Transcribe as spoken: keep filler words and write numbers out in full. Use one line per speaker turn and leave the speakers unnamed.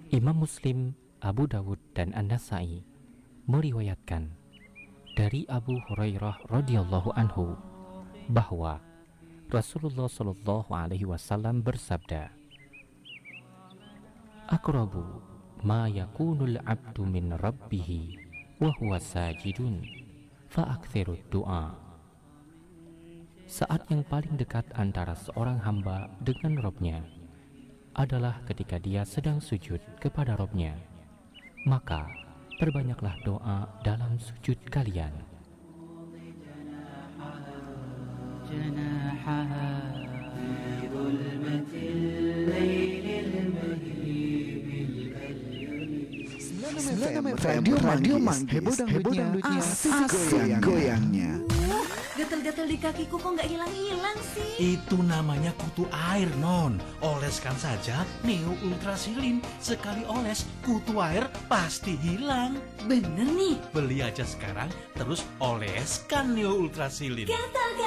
Imam Muslim, Abu Dawud, dan An-Nasa'i meriwayatkan dari Abu Hurairah radhiyallahu anhu bahwa Rasulullah Shallallahu alaihi wasallam bersabda, "Aqrabu ma yakunul abdu min rabbih wa huwa sajidun fa'aktsirud du'a." Saat yang paling dekat antara seorang hamba dengan Robnya adalah ketika dia sedang sujud kepada Robnya, maka perbanyaklah doa dalam sujud kalian.
sembilan puluh enam F M, Radio Manggis, heboh dangdutnya, asik goyangnya.
Gatel-gatel di kakiku kok nggak hilang-hilang sih?
Itu namanya kutu air, Non. Oleskan saja Neo Ultrasilin. Sekali oles, kutu air pasti hilang.
Bener nih.
Beli aja sekarang, terus oleskan Neo Ultrasilin.
Gatal-gatal